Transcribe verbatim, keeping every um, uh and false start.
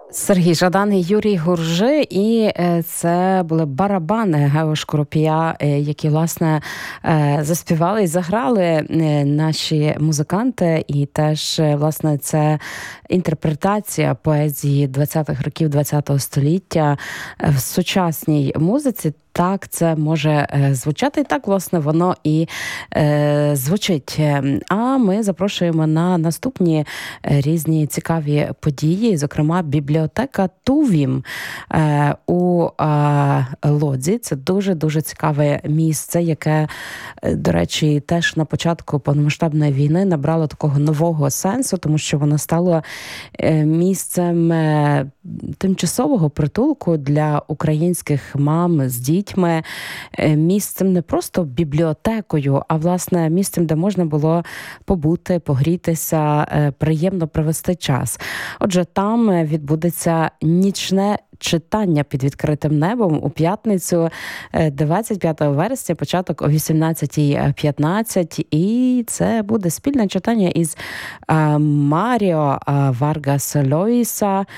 Сергій Жадан і Юрій Гуржи, і це були барабани Гео Шкоропія, які, власне, заспівали і заграли наші музиканти, і теж, власне, це інтерпретація поезії двадцятих років ХХ століття в сучасній музиці. Так, це може звучати, і так, власне, воно і е, звучить. А ми запрошуємо на наступні різні цікаві події, зокрема, бібліотека Тувім е, у е, Лодзі. Це дуже-дуже цікаве місце, яке, до речі, теж на початку повномасштабної війни набрало такого нового сенсу, тому що воно стало місцем тимчасового притулку для українських мам з дітьми, місцем не просто бібліотекою, а, власне, місцем, де можна було побути, погрітися, приємно провести час. Отже, там відбудеться нічне читання під відкритим небом у п'ятницю, двадцять п'ятого вересня, початок о вісімнадцятій п'ятнадцять, і це буде спільне читання із Маріо Варгас Льойса,